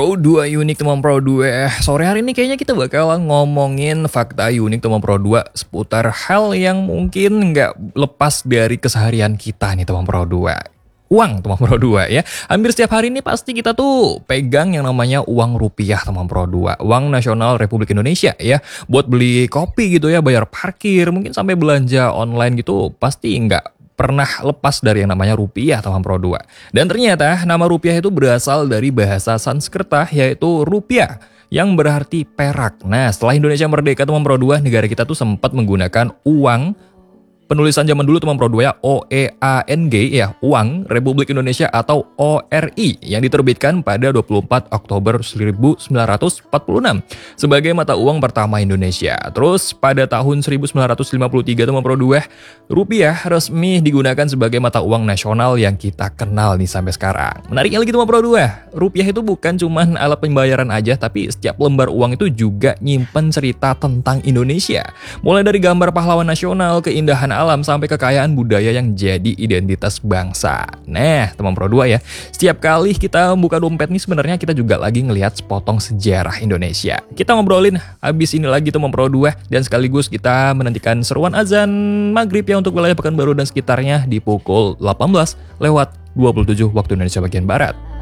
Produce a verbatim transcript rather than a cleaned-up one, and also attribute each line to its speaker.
Speaker 1: Yo, dua unik teman Pro dua. Sore hari ini kayaknya kita bakal ngomongin fakta unik teman Pro dua seputar hal yang mungkin nggak lepas dari keseharian kita nih teman Pro dua. Uang teman Pro dua ya. Hampir setiap hari ini pasti kita tuh pegang yang namanya uang rupiah teman Pro dua. Uang nasional Republik Indonesia ya. Buat beli kopi gitu ya, bayar parkir, mungkin sampai belanja online gitu pasti nggak pernah lepas dari yang namanya rupiah teman Pro dua. Dan ternyata nama rupiah itu berasal dari bahasa Sanskerta yaitu rupiah yang berarti perak. Nah, setelah Indonesia merdeka teman Pro dua, negara kita tuh sempat menggunakan uang penulisan zaman dulu teman Pro dua ya, O E A N G ya, uang Republik Indonesia atau O R I yang diterbitkan pada dua puluh empat Oktober seribu sembilan ratus empat puluh enam sebagai mata uang pertama Indonesia. Terus pada tahun seribu sembilan ratus lima puluh tiga teman Pro dua, rupiah resmi digunakan sebagai mata uang nasional yang kita kenal nih sampai sekarang. Menariknya lagi teman Pro dua, rupiah itu bukan cuman alat pembayaran aja, tapi setiap lembar uang itu juga nyimpen cerita tentang Indonesia. Mulai dari gambar pahlawan nasional, keindahan alam, sampai kekayaan budaya yang jadi identitas bangsa. Nah, teman Pro dua ya, setiap kali kita buka dompet nih sebenarnya kita juga lagi ngelihat sepotong sejarah Indonesia. Kita ngobrolin habis ini lagi teman Pro dua, dan sekaligus kita menantikan seruan azan maghrib ya untuk wilayah Pekanbaru dan sekitarnya di pukul delapan belas lewat dua puluh tujuh waktu Indonesia bagian Barat.